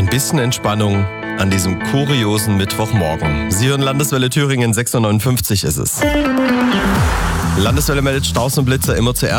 bisschen Entspannung an diesem kuriosen Mittwochmorgen. Sie hören Landeswelle Thüringen, 6:59 ist es. Landeswelle meldet Staus und Blitzer immer zuerst.